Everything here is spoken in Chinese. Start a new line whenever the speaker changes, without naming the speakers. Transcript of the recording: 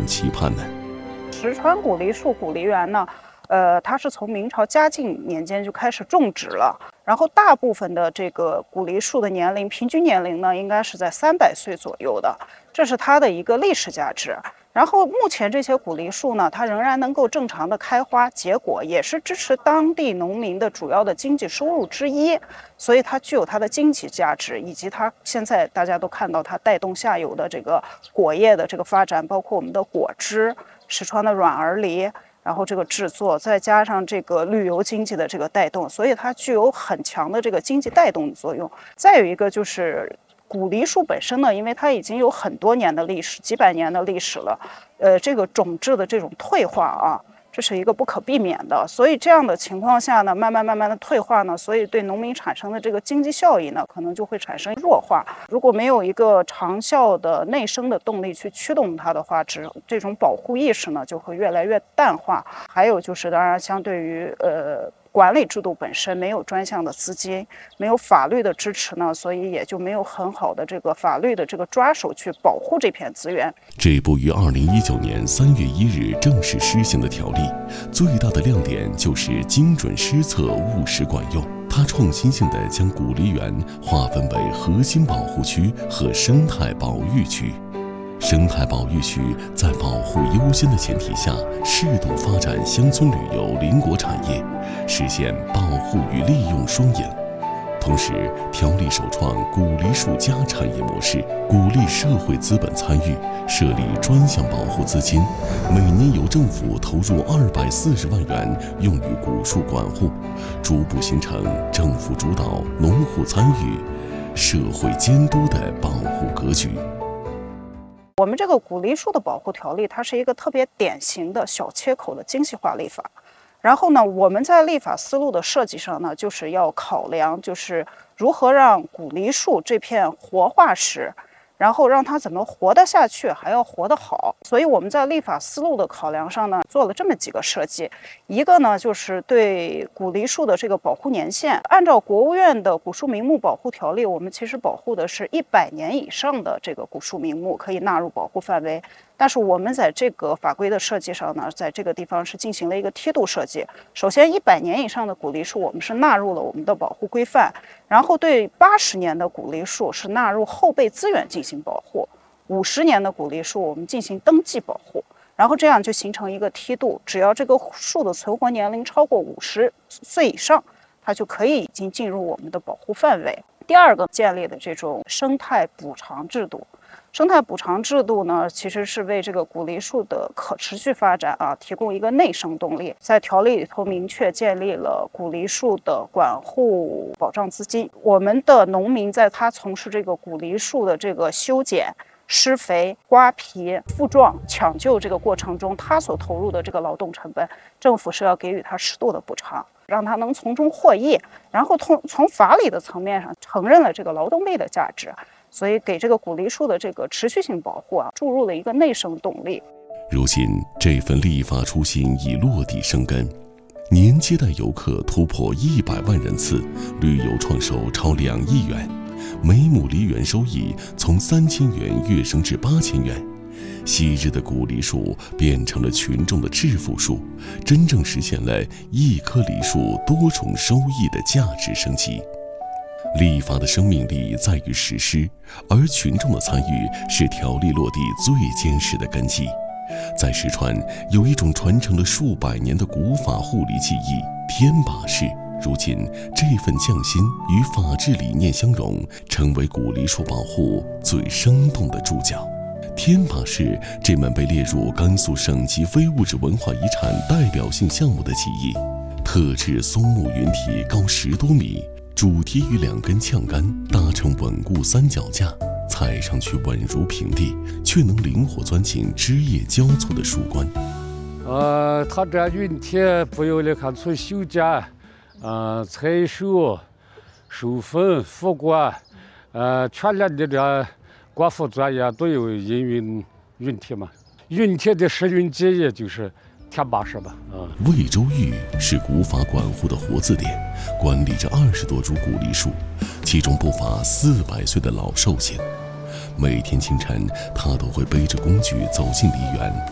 种期盼呢？
石川古梨树古梨园呢，它是从明朝嘉靖年间就开始种植了，然后大部分的这个古梨树的年龄，平均年龄呢，应该是在300岁左右的，这是它的一个历史价值。然后目前这些古梨树呢，它仍然能够正常的开花结果，也是支持当地农民的主要的经济收入之一，所以它具有它的经济价值，以及它现在大家都看到它带动下游的这个果业的这个发展，包括我们的果汁、石川的软儿梨，然后这个制作，再加上这个旅游经济的这个带动，所以它具有很强的这个经济带动的作用。再有一个就是古梨树本身呢，因为它已经有很多年的历史，几百年的历史了，这个种质的这种退化啊，这是一个不可避免的。所以这样的情况下呢，慢慢的退化呢，所以对农民产生的这个经济效益呢，可能就会产生弱化。如果没有一个长效的内生的动力去驱动它的话，这种保护意识呢，就会越来越淡化。还有就是，当然相对于管理制度本身没有专项的资金，没有法律的支持呢，所以也就没有很好的这个法律的这个抓手去保护这片资源。
这部于2019年3月1日正式施行的条例，最大的亮点就是精准施策，务实管用。它创新性地将古梨园划分为核心保护区和生态保育区。生态保育区在保护优先的前提下，适度发展乡村旅游、邻国产业，实现保护与利用双赢。同时，条例首创古梨树加产业模式，鼓励社会资本参与，设立专项保护资金，每年由政府投入240万元用于古树管护，逐步形成政府主导、农户参与、社会监督的保护格局。
我们这个古梨树的保护条例，它是一个特别典型的小切口的精细化立法。然后呢，我们在立法思路的设计上呢，就是要考量，就是如何让古梨树这片活化石，然后让它怎么活得下去，还要活得好。所以我们在立法思路的考量上呢，做了这么几个设计。一个呢，就是对古梨树的这个保护年限，按照国务院的古树名木保护条例，我们其实保护的是100年以上的这个古树名木可以纳入保护范围。但是我们在这个法规的设计上呢，在这个地方是进行了一个梯度设计。首先，100年以上的古梨树我们是纳入了我们的保护规范，然后对80年的古梨树是纳入后备资源进行保护，50年的古梨树我们进行登记保护，然后这样就形成一个梯度，只要这个树的存活年龄超过50岁以上，它就可以已经进入我们的保护范围。第二个，建立的这种生态补偿制度。生态补偿制度呢，其实是为这个古梨树的可持续发展提供一个内生动力。在条例里头明确建立了古梨树的管护保障资金。我们的农民在他从事这个古梨树的这个修剪、施肥、刮皮、复壮、抢救这个过程中，他所投入的这个劳动成本，政府是要给予他适度的补偿，让他能从中获益。然后从法理的层面上承认了这个劳动力的价值。所以给这个古梨树的这个持续性保护注入了一个内生动力。
如今这份立法初心已落地生根，年接待游客突破100万人次，旅游创收超2亿元，每亩梨园收益从3000元跃升至8000元。昔日的古梨树变成了群众的致富树，真正实现了一棵梨树多重收益的价值升级。立法的生命力在于实施，而群众的参与是条例落地最坚实的根基。在石川，有一种传承了数百年的古法护梨技艺——天把式。如今，这份匠心与法治理念相融，成为古梨树保护最生动的注脚。天把式这门被列入甘肃省级非物质文化遗产代表性项目的技艺，特制松木云体高10多米。主题与2根呛杆搭成稳固3脚架，踩上去稳如平地，却能灵活钻进枝叶交错的树冠。
它这云体不由得看从修剪、采收、授粉、复管，全连的这管护专业都有引云体嘛。云体的使用技艺就是天把式吧。
魏州峪是古法管护的活字典，管理着20多株古梨树，其中不乏400岁的老寿星。每天清晨，他都会背着工具走进梨园，